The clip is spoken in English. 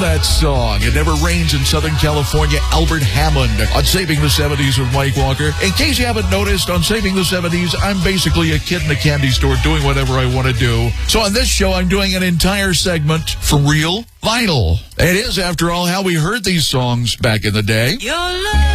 that song. It Never Rains in Southern California, Albert Hammond on Saving the 70s with Mike Walker. In case you haven't noticed, on Saving the 70s, I'm basically a kid in a candy store doing whatever I want to do. So on this show, I'm doing an entire segment for real vinyl. It is, after all, how we heard these songs back in the day.